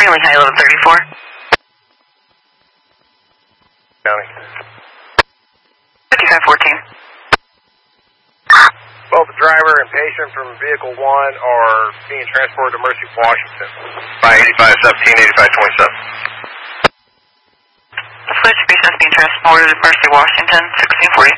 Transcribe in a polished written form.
Family High 1134. County. 5514. Both the driver and patient from Vehicle 1 are being transported to Mercy, Washington. By 8517, 8527. The flight patient is being transported to Mercy, Washington, 1640.